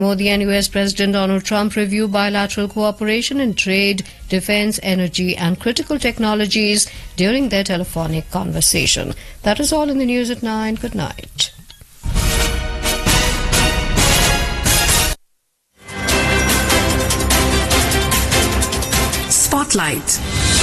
Modi and US President Donald Trump review bilateral cooperation in trade, defense, energy and critical technologies during their telephonic conversation. That is all in the news at 9. Good night. Spotlight.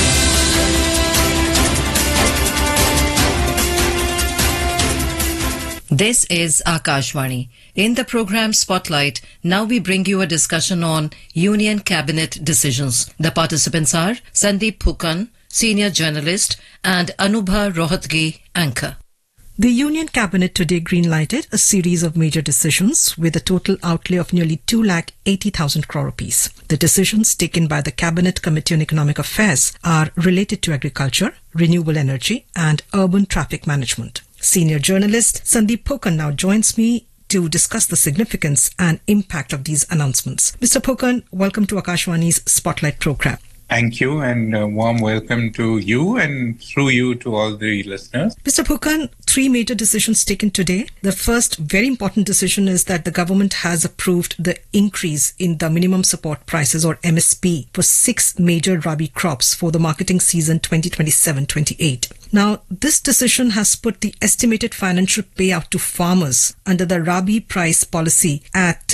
This is Akashvani. In the program Spotlight, now we bring you a discussion on Union Cabinet decisions. The participants are Sandeep Phukan, senior journalist, and Anubha Rohatgi, anchor. The Union Cabinet today greenlighted a series of major decisions with a total outlay of nearly 2,80,000 crore rupees. The decisions taken by the Cabinet Committee on Economic Affairs are related to agriculture, renewable energy, and urban traffic management. Senior journalist Sandeep Phukan now joins me to discuss the significance and impact of these announcements. Mr. Phukan, welcome to Akashvani's Spotlight program. Thank you, and a warm welcome to you and through you to all the listeners. Mr. Phukan, 3 major decisions taken today. The first very important decision is that the government has approved the increase in the minimum support prices or MSP for 6 major Rabi crops for the marketing season 2027-28. Now, this decision has put the estimated financial payout to farmers under the Rabi price policy at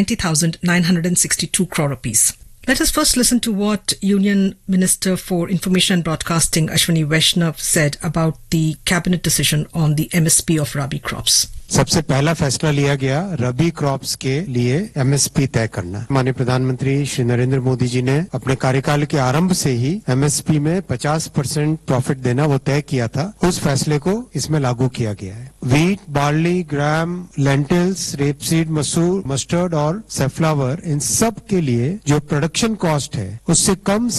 90,962 crore rupees. Let us first listen to what Union Minister for Information and Broadcasting Ashwini Vaishnav said about the cabinet decision on the MSP of Rabi crops. सबसे पहला फैसला लिया गया रबी crops के लिए MSP तय करना। माननीय प्रधानमंत्री श्री नरेंद्र मोदी जी ने अपने कार्यकाल के आरंभ से ही एमएसपी में 50% प्रॉफिट देना वो तय किया था। उस फैसले को इसमें लागू किया गया है। वीट, बार्ली, ग्राम, लेंटिल्स, रेपसीड, मसूर, मस्टर्ड और सैफ्लावर, इन सब के लिए जो प्रोडक्शन कॉस्ट है उससे कम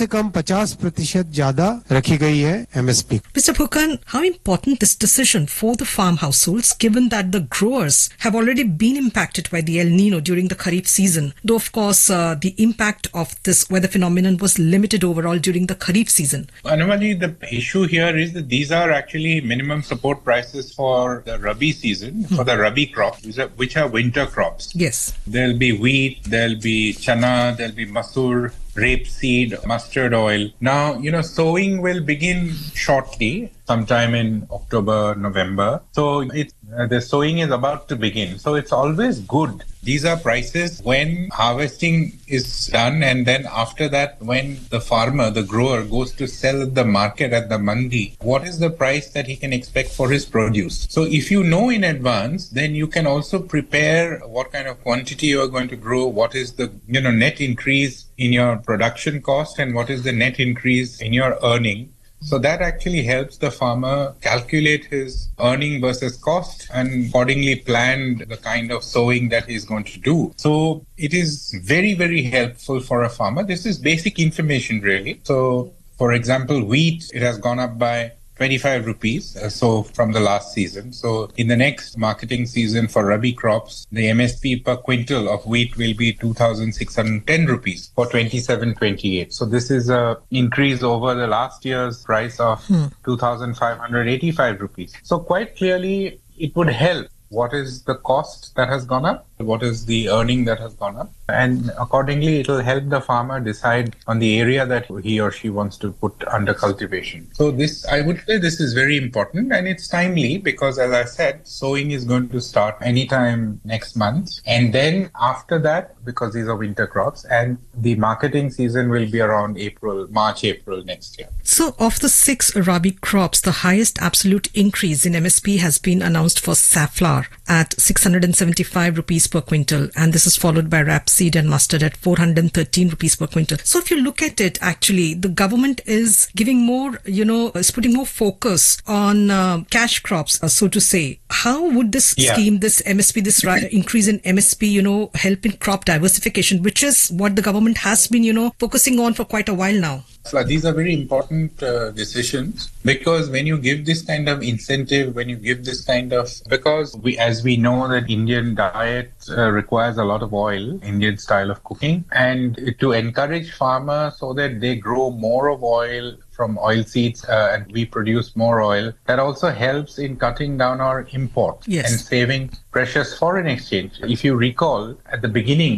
50% ज्यादा रखी गई है MSP. Mr. Phukan, how important this decision for the farm households given that the growers have already been impacted by the El Nino during the Kharif season, though of course the impact of this weather phenomenon was limited overall during the Kharif season. Anumali, the issue here is that these are actually minimum support prices for the Rabi season, for the Rabi crops, which are winter crops. Yes. There'll be wheat, there'll be chana, there'll be masoor, rapeseed, mustard oil. Now, sowing will begin shortly, sometime in October, November. So the sowing is about to begin. So it's always good. These are prices when harvesting is done, and then after that, when the farmer, the grower, goes to sell at the market at the mandi, what is the price that he can expect for his produce? So if you know in advance, then you can also prepare what kind of quantity you are going to grow, what is the net increase in your production cost, and what is the net increase in your earning. So that actually helps the farmer calculate his earning versus cost and accordingly plan the kind of sowing that he's going to do. So it is very, very helpful for a farmer. This is basic information really. So for example, wheat, it has gone up by 25 rupees, so from the last season. So in the next marketing season for Rabi crops, the MSP per quintal of wheat will be 2,610 rupees for 27-28. So this is a increase over the last year's price of 2,585 rupees. So quite clearly, it would help. What is the cost that has gone up? What is the earning that has gone up? And accordingly, it will help the farmer decide on the area that he or she wants to put under cultivation. So I would say this is very important, and it's timely because, as I said, sowing is going to start anytime next month. And then after that, because these are winter crops, and the marketing season will be around March, April next year. So of the 6 Rabi crops, the highest absolute increase in MSP has been announced for safflower at 675 rupees per quintal, and this is followed by rapeseed and mustard at 413 rupees per quintal. So if you look at it, actually, the government is giving more, is putting more focus on cash crops, so to say. How would this scheme, this MSP, this increase in MSP, help in crop diversification, which is what the government has been, focusing on for quite a while now? So these are very important decisions because when you give this kind of incentive, when you give this kind of, because as As we know that Indian diet requires a lot of oil, Indian style of cooking, and to encourage farmers so that they grow more of oil from oil seeds and we produce more oil, that also helps in cutting down our imports and saving precious foreign exchange. If you recall, at the beginning,